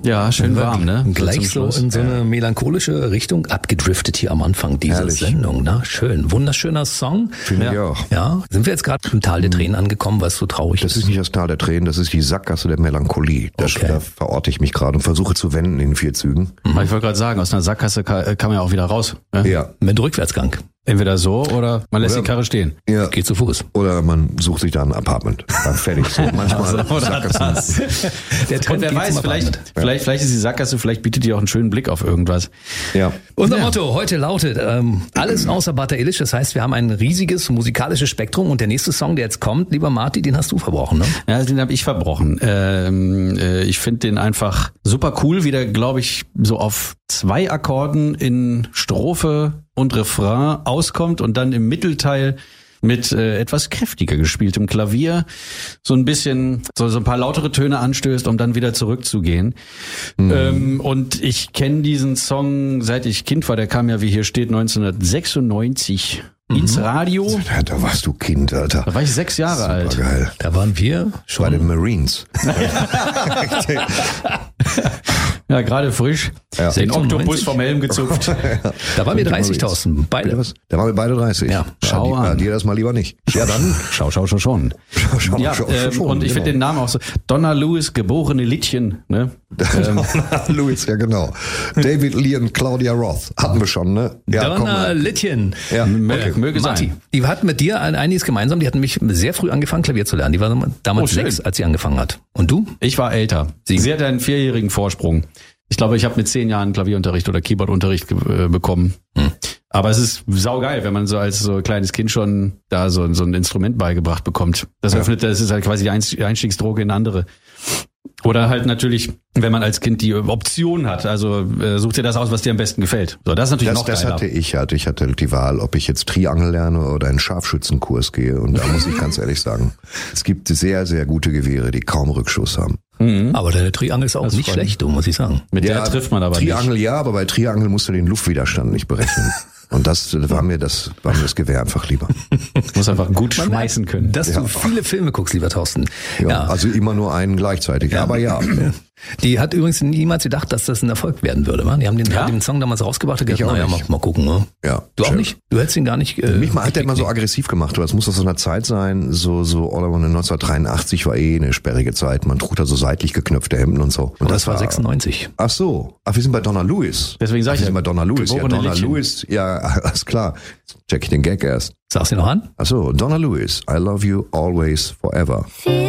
Ja, schön warm, ne? Gleich so in so eine melancholische Richtung abgedriftet hier am Anfang dieser Sendung. Na, schön. Wunderschöner Song. Finde ich auch. Ja. Sind wir jetzt gerade im Tal der Tränen angekommen, weil es so traurig ist? Das ist nicht das Tal der Tränen, das ist die Sackgasse der Melancholie. Da verorte ich mich gerade und versuche zu wenden in 4 Zügen. Ich wollte gerade sagen, aus einer Sackgasse kann man ja auch wieder raus. Ne? Ja. Mit Rückwärtsgang. Entweder so oder man lässt die Karre stehen. Ja. Geht zu Fuß. Oder man sucht sich da ein Apartment. Dann fertig. So manchmal Sackgassen. Und wer weiß, vielleicht ist die Sackgasse, vielleicht bietet die auch einen schönen Blick auf irgendwas. Ja. Unser Motto heute lautet, alles außer Butter-Illisch. Das heißt, wir haben ein riesiges musikalisches Spektrum und der nächste Song, der jetzt kommt, lieber Marty, den hast du verbrochen, ne? Ja, den habe ich verbrochen. Ich finde den einfach super cool, wie der, glaube ich, so auf 2 Akkorden in Strophe und Refrain auskommt und dann im Mittelteil mit etwas kräftiger gespieltem Klavier so ein bisschen, so ein paar lautere Töne anstößt, um dann wieder zurückzugehen. Und ich kenne diesen Song, seit ich Kind war, der kam ja, wie hier steht, 1996 ins Radio. Da warst du Kind, Alter. Da war ich 6 Jahre alt. Geil. Da waren wir schon. Bei den Marines. Ja, gerade frisch. Ja. Den Oktopus vom Helm gezupft. Da waren wir 30.000, beide. Da waren wir beide 30. Ja, schau an. Dir das mal lieber nicht. Ja, dann. Schau schon. Ja, Schau, und ich finde den Namen auch so. Donna Lewis, geborene Littchen. Ne? Donna Lewis, ja genau. David Lee und Claudia Roth. Hatten wir schon, ne? Ja, Donna Littchen. Ja, okay. Möge Marty, sein. die hatten mit dir einiges gemeinsam. Die hatten mich sehr früh angefangen, Klavier zu lernen. Die war damals 6, als sie angefangen hat. Und du? Ich war älter. Sie hat einen 4-jährigen Vorsprung. Ich glaube, ich habe mit 10 Jahren Klavierunterricht oder Keyboardunterricht bekommen. Aber es ist saugeil, wenn man so als so kleines Kind schon da so ein Instrument beigebracht bekommt. Das ist halt quasi die Einstiegsdroge in andere. Oder halt natürlich, wenn man als Kind die Option hat, also such dir das aus, was dir am besten gefällt. So, das ist natürlich noch geiler. Ich hatte die Wahl, ob ich jetzt Triangel lerne oder einen Scharfschützenkurs gehe. Und da muss ich ganz ehrlich sagen, es gibt sehr, sehr gute Gewehre, die kaum Rückschuss haben. Aber deine Triangel ist auch nicht schlecht, muss ich sagen. Mit der trifft man aber Triangel nicht. Ja, aber bei Triangel musst du den Luftwiderstand nicht berechnen. Und das war mir das Gewehr einfach lieber. Muss einfach gut schmeißen können. Dass du viele Filme guckst, lieber Thorsten. Ja, also immer nur einen gleichzeitig. Ja. Aber ja. Die hat übrigens niemals gedacht, dass das ein Erfolg werden würde. Man? Die haben den Song damals rausgebracht und gesagt, naja, mal gucken. Ne? Ja, du auch nicht? Du hättest ihn gar nicht... Mich hat er immer so aggressiv gemacht. Das muss aus so einer Zeit sein, so All I Want 1983 war eine sperrige Zeit. Man trug da so seitlich geknöpfte Hemden und so. Und das war 96. Ach so. Ach, wir sind bei Donna Lewis. Deswegen sag ich wir sind bei Donna Lewis. Ja, Donna Littchen. Lewis, ja, alles klar. Check ich den Gag erst. Sagst du noch an? Ach so, Donna Lewis, I love you always forever.